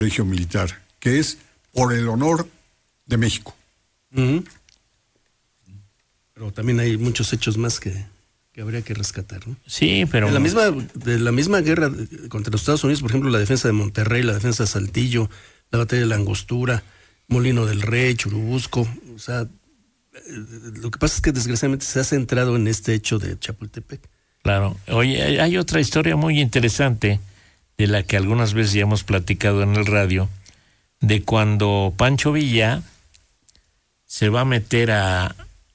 colegio militar, que es por el honor de México. Uh-huh. Pero también hay muchos hechos más que habría que rescatar, ¿no? Sí, pero... De la misma guerra contra los Estados Unidos, por ejemplo, la defensa de Monterrey, la defensa de Saltillo, la batalla de la Angostura, Molino del Rey, Churubusco, o sea, lo que pasa es que desgraciadamente se ha centrado en este hecho de Chapultepec. Claro. Oye, hay otra historia muy interesante de la que algunas veces ya hemos platicado en el radio, de cuando Pancho Villa se va a meter a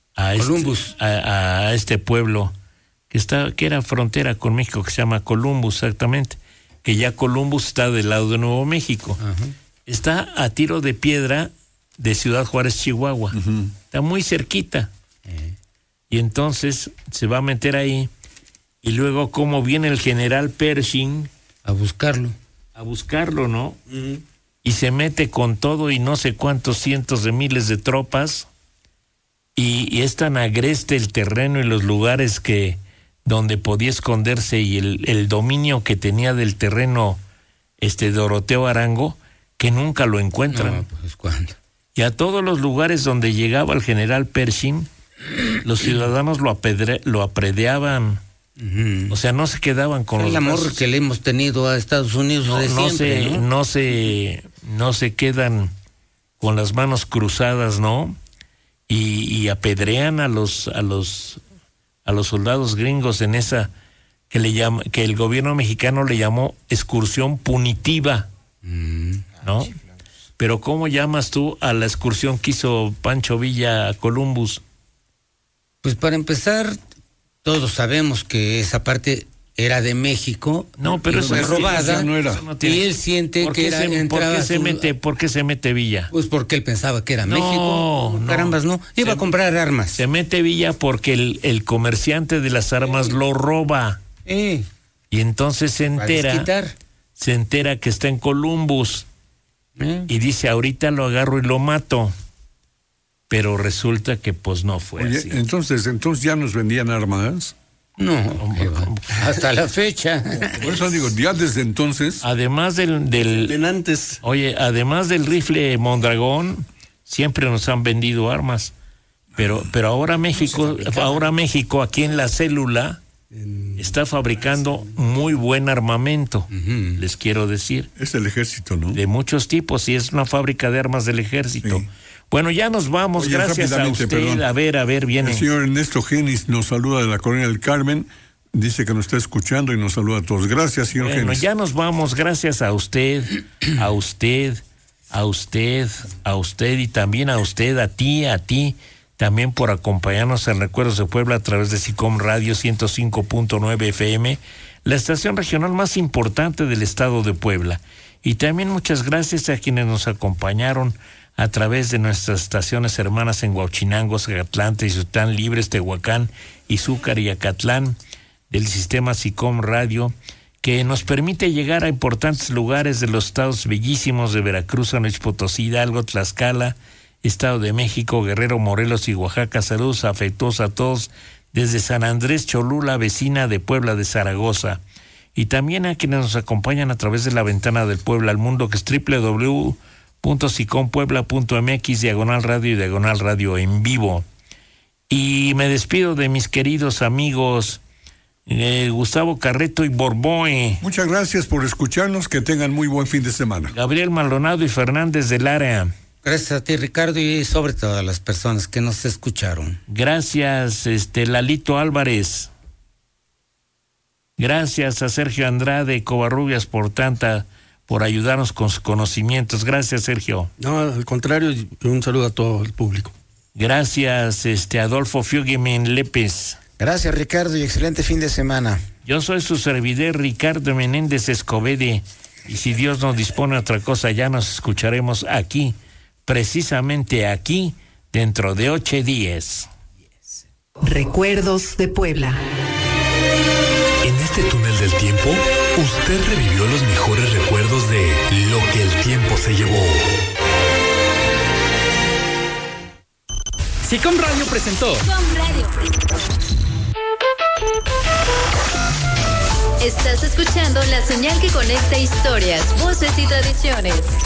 este pueblo que era frontera con México, que se llama Columbus, exactamente, que ya Columbus está del lado de Nuevo México. Uh-huh. Está a tiro de piedra de Ciudad Juárez, Chihuahua. Uh-huh. Está muy cerquita. Y entonces se va a meter ahí, y luego como viene el general Pershing a buscarlo, ¿no? Uh-huh. Y se mete con todo y no sé cuántos cientos de miles de tropas, y es tan agreste el terreno y los lugares donde podía esconderse, y el dominio que tenía del terreno Doroteo Arango, que nunca lo encuentran. No, pues ¿cuándo? Y a todos los lugares donde llegaba el general Pershing, los ciudadanos lo apredeaban. Uh-huh. O sea, no se quedaban con el los amor brazos. que le hemos tenido a Estados Unidos siempre, no se quedan con las manos cruzadas, ¿no? Y apedrean a los soldados gringos en esa que el gobierno mexicano le llamó excursión punitiva, ¿no? Pero ¿cómo llamas tú a la excursión que hizo Pancho Villa a Columbus? Pues para empezar, todos sabemos que esa parte era de México. No, pero eso es robada. No era. Y él siente que era ¿Por qué se mete Villa? Pues porque él pensaba que era México. Carambas, no. Iba a comprar armas. Se mete Villa porque el comerciante de las armas lo roba. Y entonces se entera que está en Columbus. Y dice, ahorita lo agarro y lo mato. Pero resulta que pues no fue así. Entonces ya nos vendían armas. No, hasta la fecha. Por eso digo, ya desde entonces. Además además del rifle Mondragón, siempre nos han vendido armas. Pero ahora México aquí en la célula está fabricando muy buen armamento, les quiero decir. Es el ejército, ¿no? De muchos tipos, y es una fábrica de armas del ejército. Sí. Bueno, ya nos vamos. Oye, gracias a usted. Perdón. A ver, viene. El señor Ernesto Genis nos saluda de la Colonia del Carmen, dice que nos está escuchando y nos saluda a todos. Gracias, señor Genis. Bueno, ya nos vamos. Gracias a usted, y también a usted, a ti, también por acompañarnos en Recuerdos de Puebla a través de SICOM Radio 105.9 FM, la estación regional más importante del estado de Puebla. Y también muchas gracias a quienes nos acompañaron a través de nuestras estaciones hermanas en Huauchinango, Zacatlán, Tizután, Libres, Tehuacán, Izúcar y Acatlán, del sistema SICOM Radio, que nos permite llegar a importantes lugares de los estados bellísimos de Veracruz, San Luis Potosí, Hidalgo, Tlaxcala, Estado de México, Guerrero, Morelos y Oaxaca. Saludos afectuosos a todos desde San Andrés Cholula, vecina de Puebla de Zaragoza. Y también a quienes nos acompañan a través de la ventana del Puebla al mundo, que es www.sicompuebla.mx, /radio y /radio en vivo. Y me despido de mis queridos amigos Gustavo Carreto y Borboe. Muchas gracias por escucharnos, que tengan muy buen fin de semana. Gabriel Maldonado y Fernández del Área. Gracias a ti, Ricardo, y sobre todo a las personas que nos escucharon. Gracias, Lalito Álvarez. Gracias a Sergio Andrade Covarrubias por ayudarnos con sus conocimientos. Gracias, Sergio. No, al contrario, un saludo a todo el público. Gracias, Adolfo Fuggeman Lépez. Gracias, Ricardo, y excelente fin de semana. Yo soy su servidor, Ricardo Menéndez Escobede, y si Dios nos dispone a otra cosa, ya nos escucharemos aquí, precisamente aquí, dentro de 8 días. Recuerdos de Puebla. En este túnel del tiempo, usted revivió los mejores recuerdos de lo que el tiempo se llevó. SICOM Radio presentó. Estás escuchando la señal que conecta historias, voces y tradiciones.